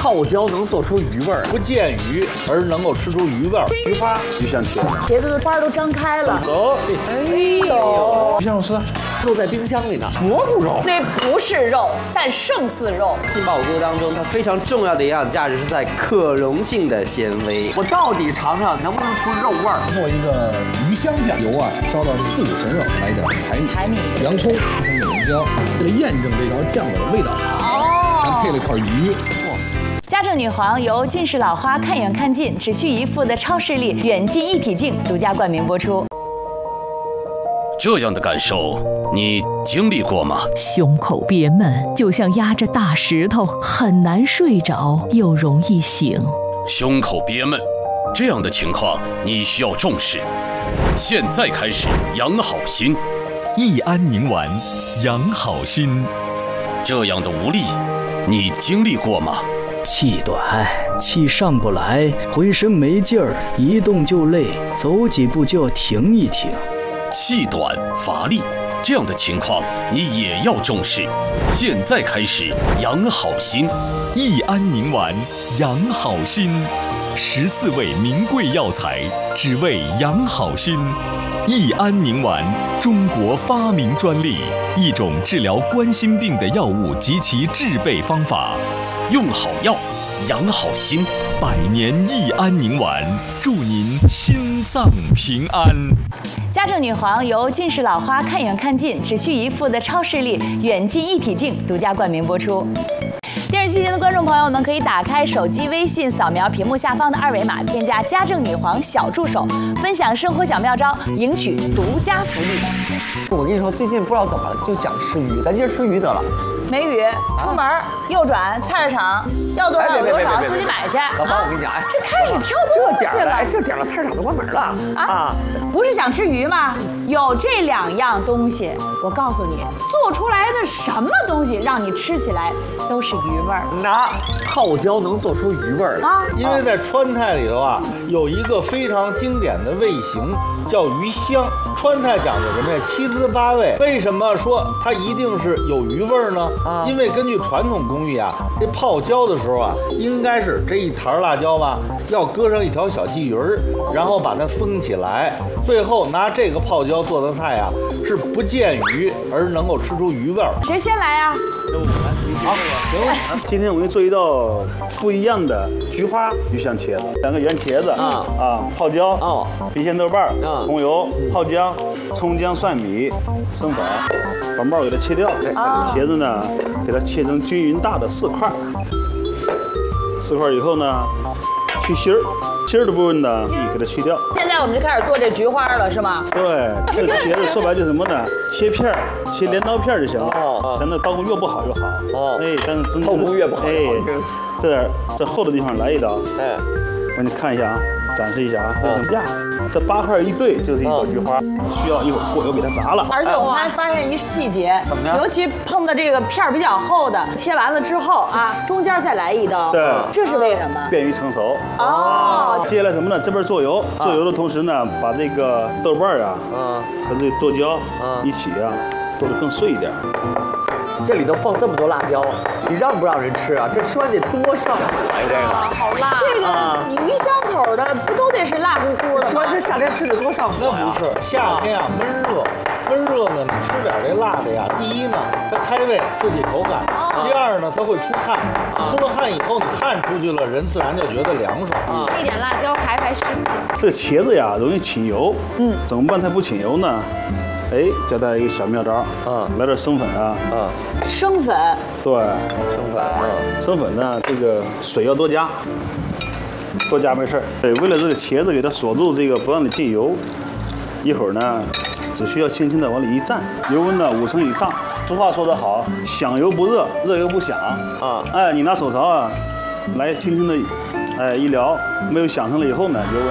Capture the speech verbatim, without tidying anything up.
泡椒能做出鱼味儿， 不见鱼而能够吃出鱼味儿。菊花、鱼香茄子， 茄子的花都张开了。 走， 哎呦， 鱼香肉丝肉在冰箱里呢，蘑菇肉。 虽不是肉，但胜似肉。 杏鲍菇当中，它非常重要的营养价值是在可溶性的纤维。 我到底尝尝能不能出肉味儿？ 做一个鱼香酱，油啊烧到四五成热，来一点海米、 海米、 洋葱、胡椒，为了验证这道酱的味道好，咱配了一块鱼。 家政女皇由近视老花看远看近，只需一副的超视力远近一体镜独家冠名播出。 这样的感受，你经历过吗？ 胸口憋闷，就像压着大石头，很难睡着，又容易醒。 胸口憋闷，这样的情况你需要重视。现在开始养好心， 益安宁丸，养好心。 这样的无力，你经历过吗？ 气短，气上不来，浑身没劲儿，一动就累，走几步就要停一停。 气短乏力，这样的情况你也要重视。现在开始养好心， 益安宁丸，养好心。十四味名贵药材，只为养好心。益安宁丸，中国发明专利，一种治疗冠心病的药物及其制备方法。 用好药，养好心。 百年益安宁丸，祝您心脏平安。 家政女皇由近视老花看远看近，只需一副的超视力远近一体镜独家冠名播出。电视机前的观众朋友们，可以打开手机微信，扫描屏幕下方的二维码，添加家政女皇小助手，分享生活小妙招，赢取独家福利。 我跟你说，最近不知道怎么了，就想吃鱼，咱今儿吃鱼得了。 没鱼，出门右转菜市场，要多少有多少，自己买去。 老黄，我跟你讲，哎， 这开始挑这点了， 了， 哎，这点了，菜市场都关门了啊！不是想吃鱼吗？有这两样东西，我告诉你，做出来的什么东西让你吃起来都是鱼味儿。 那泡椒能做出鱼味儿啊？ 因为在川菜里头啊，有一个非常经典的味型叫鱼香。川菜讲究什么呀？七滋八味。为什么说它一定是有鱼味儿呢？啊，因为根据传统工艺啊，这泡椒的时候啊，应该是这一坛辣椒吧，要搁上一条小鲫鱼儿，然后把它封起来，最后拿这个泡椒做的菜啊，是不见鱼而能够吃出鱼味儿。 谁先来啊？ 好，行。 今天我给你做一道不一样的菊花鱼香茄子，两个圆茄子啊啊，泡椒哦，郫县豆瓣红油、泡姜、葱姜蒜米、生粉，把帽给它切掉。茄子呢，给它切成均匀大的四块，四块以后呢，去芯儿。芯儿的部分呢，给它去掉。 现在我们就开始做这菊花了，是吗？ 对，这个茄子说白就是什么呢？切片儿，切镰刀片就行了。哦，咱那刀工越不好越好。哦，哎，但是中间刀工越不好。 哎，这点这厚的地方来一刀。哎，我给你看一下啊，展示一下啊，呀，这八块一对就是一朵菊花，需要一会儿过油给它炸了。 而且我们还发现一细节， 怎么样？ 尤其碰到这个片儿比较厚的，切完了之后啊，中间再来一刀。 对， 这是为什么？ 便于成熟。 哦。 接下来什么呢？这边做油，做油的同时呢，把这个豆瓣啊，和这剁椒一起啊，剁得更碎一点。 这里头放这么多辣椒，你让不让人吃啊？这吃完得多上火呀！这个好辣。这个鱼香口的不都得是辣乎乎的吗？ 吃完这夏天吃得多上火呀！ 不是，夏天啊闷热，闷热呢，你吃点这辣的呀。第一呢，它开胃刺激口感；第二呢，它会出汗，出了汗以后，你汗出去了，人自然就觉得凉爽。 吃一点辣椒排排湿气。 这个茄子呀，容易起油。嗯，怎么办才不起油呢？哎，教大家一个小妙招，嗯，来点生粉啊， 嗯，生粉， 对，生粉，嗯，生粉呢，这个水要多加，多加没事儿。对，为了这个茄子给它锁住这个不让你进油，一会儿呢，只需要轻轻的往里一蘸，油温呢五成以上。俗话说得好，响油不热，热油不响啊。哎，你拿手勺啊，来轻轻的，哎一撩，没有响声了以后呢，油温。